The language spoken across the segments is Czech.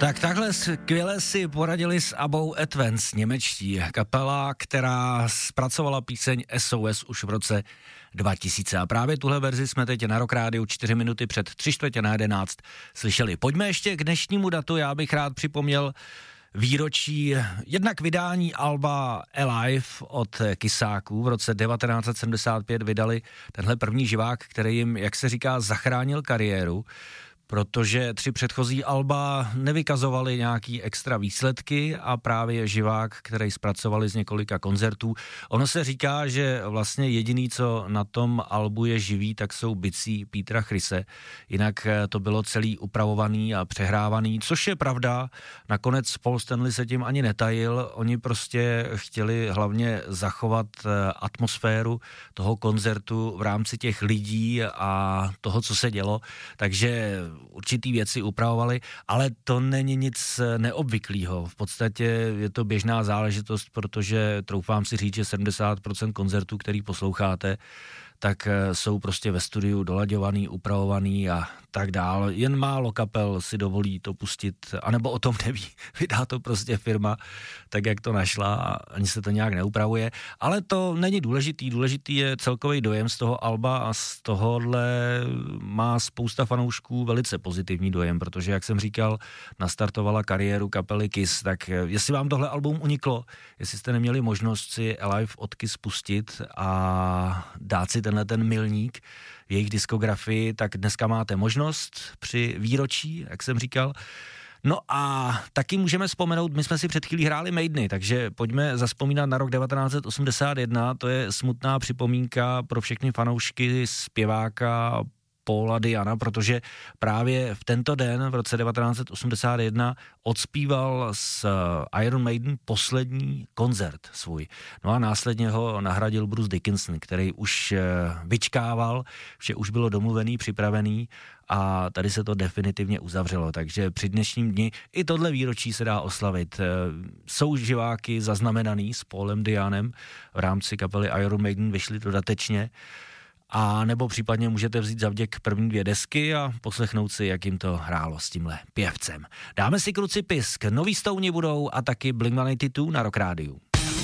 Tak takhle skvěle si poradili s Abou Advance, němečtí kapela, která zpracovala píseň SOS už v roce 2000. A právě tuhle verzi jsme teď na Rock Rádiu 4 minuty před 11:45 slyšeli. Pojďme ještě k dnešnímu datu, já bych rád připomněl výročí jednak vydání alba Alive od Kysáků. V roce 1975 vydali tenhle první živák, který jim, jak se říká, zachránil kariéru, protože 3 předchozí alba nevykazovaly nějaký extra výsledky a právě živák, který zpracovali z několika koncertů. Ono se říká, že vlastně jediný, co na tom albu je živý, tak jsou bicí Petra Chrise. Jinak to bylo celý upravovaný a přehrávaný, což je pravda. Nakonec Paul Stanley se tím ani netajil. Oni prostě chtěli hlavně zachovat atmosféru toho koncertu v rámci těch lidí a toho, co se dělo. Takže určitý věci upravovali, ale to není nic neobvyklého. V podstatě je to běžná záležitost, protože troufám si říct, že 70% koncertů, který posloucháte, tak jsou prostě ve studiu dolaďovaný, upravovaný a tak dál. Jen málo kapel si dovolí to pustit, anebo o tom neví. Vydá to prostě firma, tak jak to našla a ani se to nějak neupravuje. Ale to není důležitý. Důležitý je celkový dojem z toho alba a z tohohle má spousta fanoušků velice pozitivní dojem, protože, jak jsem říkal, nastartovala kariéru kapely Kiss. Tak jestli vám tohle album uniklo, jestli jste neměli možnost si Alive od Kiss pustit a dát si ten milník v jejich diskografii, tak dneska máte možnost při výročí, jak jsem říkal. No a taky můžeme vzpomenout, my jsme si před chvílí hráli Maideny, takže pojďme zazpomínat na rok 1981, to je smutná připomínka pro všechny fanoušky zpěváka Paula Diana, protože právě v tento den, v roce 1981, odspíval s Iron Maiden poslední koncert svůj. No a následně ho nahradil Bruce Dickinson, který už vyčkával, že už bylo domluvený, připravený a tady se to definitivně uzavřelo. Takže při dnešním dni i tohle výročí se dá oslavit. Jsou živáky zaznamenaný s Paulem Dianem v rámci kapely Iron Maiden, vyšly dodatečně. A nebo případně můžete vzít zavděk první 2 desky a poslechnout si, jak jim to hrálo s tímhle pěvcem. Dáme si Kruci Pisk, noví Stouni budou a taky Blink-182 na Rock Rádiu.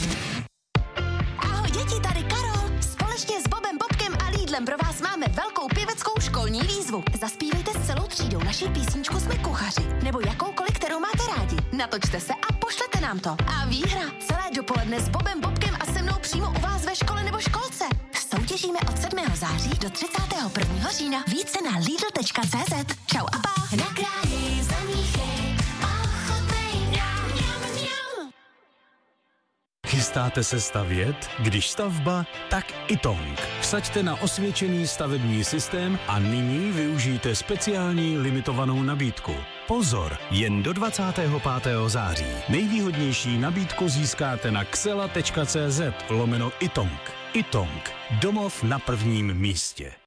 Ahoj děti, tady Karol. Společně s Bobem, Bobkem a Lidlem pro vás máme velkou pěveckou školní výzvu. Zaspívejte s celou třídou naši písničku Jsme kuchaři, nebo jakoukoliv, kterou máte rádi. Natočte se a pošlete nám to. A výhra celé dopoledne s Bobem, Bobkem a se mnou přímo u vás ve škole nebo školce. Soutěžíme od 7. září do 31. října. Více na lidl.cz. Čau a pa. Na kraji za míchy, ochotnej mňam, mňam, mňam. Chystáte se stavět? Když stavba, tak Itong. Vsaďte na osvědčený stavební systém a nyní využijte speciální limitovanou nabídku. Pozor, jen do 25. září. Nejvýhodnější nabídku získáte na xela.cz/Itong. Itong. Domov na prvním místě.